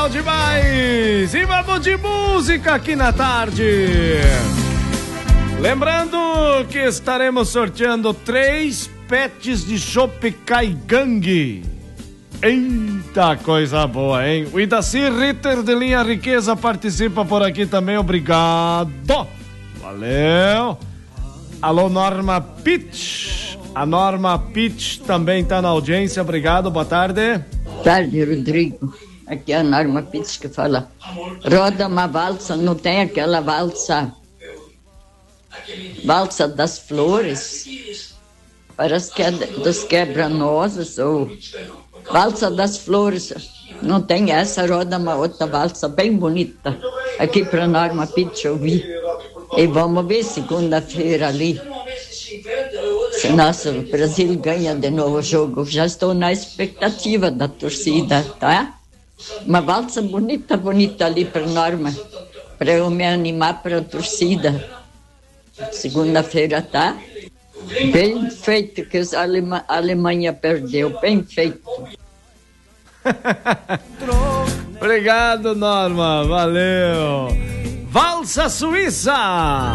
legal demais! E vamos de música aqui na tarde. Lembrando que estaremos sorteando 3 pets de chopp Caigangue. Eita, coisa boa, hein? O Idaci Ritter de Linha Riqueza participa por aqui também, obrigado. Valeu. Alô, Norma Pitch. A Norma Pitch também tá na audiência, obrigado, boa tarde. Boa tarde, Rodrigo. Aqui é a Norma Pitts que fala. Roda uma valsa, não tem aquela valsa das flores? Parece que é dos quebra-nozes ou valsa das flores. Não tem essa, roda uma outra valsa bem bonita. Aqui para Norma Pitts ouvir. E vamos ver segunda-feira ali. Se nosso Brasil ganha de novo o jogo, já estou na expectativa da torcida, tá? Uma valsa bonita ali para Norma, para eu me animar para a torcida. Segunda-feira, tá? Bem feito que a Alemanha perdeu, bem feito. Obrigado, Norma, valeu. Valsa Suíça!